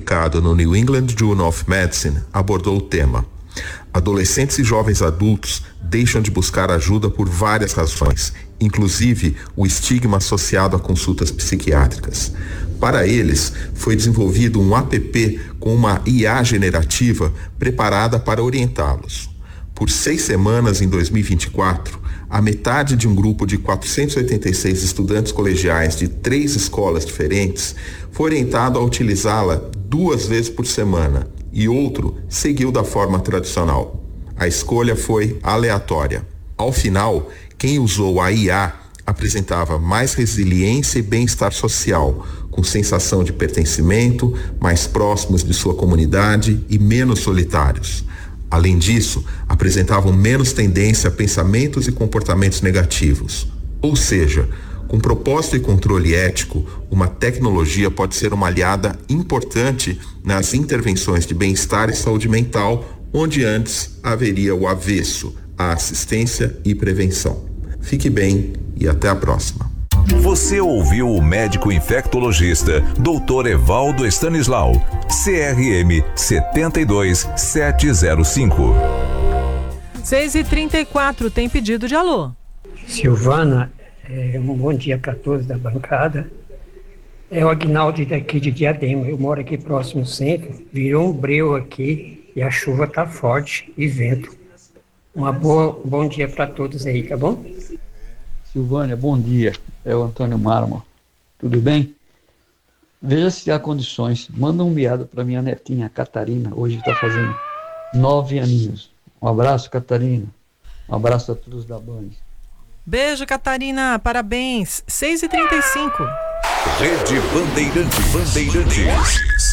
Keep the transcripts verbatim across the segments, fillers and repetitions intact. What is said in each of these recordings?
publicado no New England Journal of Medicine, abordou o tema. Adolescentes e jovens adultos deixam de buscar ajuda por várias razões, inclusive o estigma associado a consultas psiquiátricas. Para eles, foi desenvolvido um app com uma I A generativa preparada para orientá-los. Por seis semanas em dois mil e vinte e quatro, a metade de um grupo de quatrocentos e oitenta e seis estudantes colegiais de três escolas diferentes foi orientado a utilizá-la duas vezes por semana e outro seguiu da forma tradicional. A escolha foi aleatória. Ao final, quem usou a I A apresentava mais resiliência e bem-estar social, com sensação de pertencimento, mais próximos de sua comunidade e menos solitários. Além disso, apresentavam menos tendência a pensamentos e comportamentos negativos. Ou seja, com propósito e controle ético, uma tecnologia pode ser uma aliada importante nas intervenções de bem-estar e saúde mental, onde antes haveria o avesso, a assistência e prevenção. Fique bem e até a próxima. Você ouviu o médico infectologista doutor Evaldo Stanislau, C R M sete dois sete zero cinco. seis e trinta e quatro, tem pedido de alô. Silvana, é, um bom dia para todos da bancada. É o Aguinaldo daqui de Diadema. Eu moro aqui próximo ao centro. Virou um breu aqui e a chuva está forte e vento. Uma boa, um bom dia para todos aí, tá bom? Silvânia, bom dia. É o Antônio Marmo. Tudo bem? Veja se há condições. Manda um miado para minha netinha, Catarina. Hoje está fazendo nove aninhos. Um abraço, Catarina. Um abraço a todos da Band. Beijo, Catarina. Parabéns. seis e trinta e cinco. Rede Bandeirantes. Bandeirantes.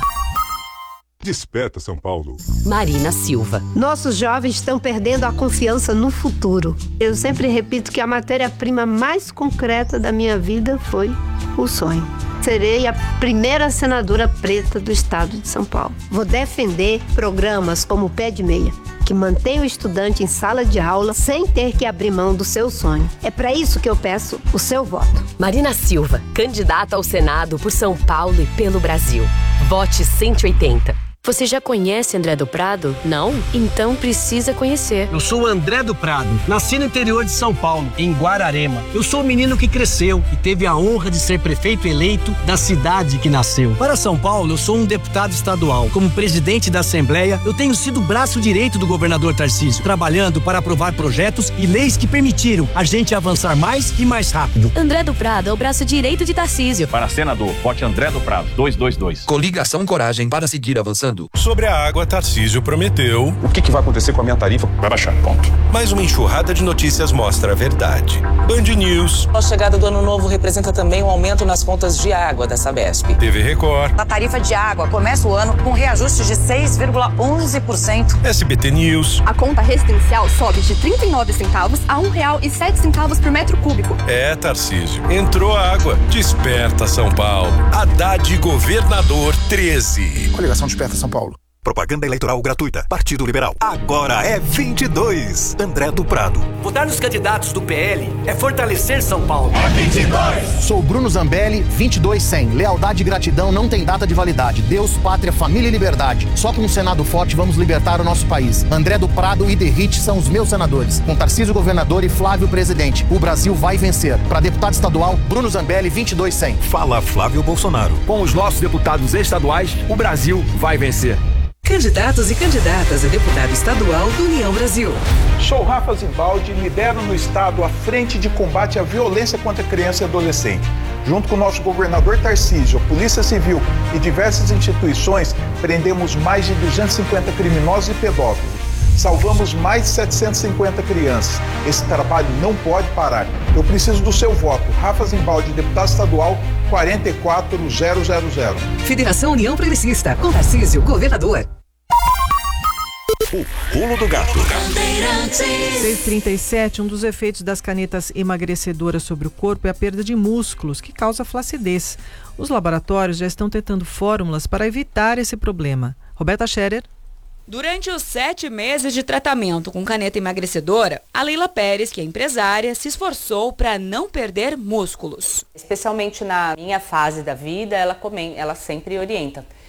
Desperta, São Paulo. Marina Silva. Nossos jovens estão perdendo a confiança no futuro. Eu sempre repito que a matéria-prima mais concreta da minha vida foi o sonho. Serei a primeira senadora preta do estado de São Paulo. Vou defender programas como o Pé de Meia, que mantém o estudante em sala de aula sem ter que abrir mão do seu sonho. É para isso que eu peço o seu voto. Marina Silva, candidata ao Senado por São Paulo e pelo Brasil. Vote cento e oitenta. Você já conhece André do Prado? Não? Então precisa conhecer. Eu sou o André do Prado. Nasci no interior de São Paulo, em Guararema. Eu sou o menino que cresceu e teve a honra de ser prefeito eleito da cidade que nasceu. Para São Paulo, eu sou um deputado estadual. Como presidente da Assembleia, eu tenho sido o braço direito do governador Tarcísio, trabalhando para aprovar projetos e leis que permitiram a gente avançar mais e mais rápido. André do Prado é o braço direito de Tarcísio. Para senador, vote André do Prado, duzentos e vinte e dois. Coligação Coragem para seguir avançando. Sobre a água, Tarcísio prometeu. O que, que vai acontecer com a minha tarifa? Vai baixar, ponto. Mas uma enxurrada de notícias mostra a verdade. Band News. A chegada do ano novo representa também um aumento nas contas de água da Sabesp. T V Record. A tarifa de água começa o ano com reajuste de seis vírgula onze por cento. S B T News. A conta residencial sobe de trinta e nove centavos a um real e sete centavos por metro cúbico. É, Tarcísio. Entrou água. Desperta, São Paulo. Haddad Governador treze. Coligação Desperta São Paulo. Propaganda eleitoral gratuita. Partido Liberal. Agora é vinte e dois. André do Prado. Votar nos candidatos do P L é fortalecer São Paulo. É vinte e dois. Sou Bruno Zambelli, vinte e dois cem. Lealdade e gratidão não tem data de validade. Deus, pátria, família e liberdade. Só com um Senado forte vamos libertar o nosso país. André do Prado e Derrite são os meus senadores. Com Tarcísio governador e Flávio presidente. O Brasil vai vencer. Para deputado estadual, Bruno Zambelli, vinte e dois cem. Fala Flávio Bolsonaro. Com os nossos deputados estaduais, o Brasil vai vencer. Candidatos e candidatas a deputado estadual do União Brasil. Sou Rafa Zimbaldi, lidero no estado a frente de combate à violência contra criança e adolescente. Junto com o nosso governador Tarcísio, a Polícia Civil e diversas instituições, prendemos mais de duzentos e cinquenta criminosos e pedófilos. Salvamos mais de setecentas e cinquenta crianças. Esse trabalho não pode parar. Eu preciso do seu voto. Rafa Zimbaldi, deputado estadual, quatro quatro zero zero zero. Federação União Progressista, com Tarcísio, governador. O pulo do gato. seis e trinta e sete, um dos efeitos das canetas emagrecedoras sobre o corpo é a perda de músculos, que causa flacidez. Os laboratórios já estão tentando fórmulas para evitar esse problema. Roberta Scherer. Durante os sete meses de tratamento com caneta emagrecedora, a Leila Pérez, que é empresária, se esforçou para não perder músculos. Especialmente na minha fase da vida, ela, come... ela sempre orienta.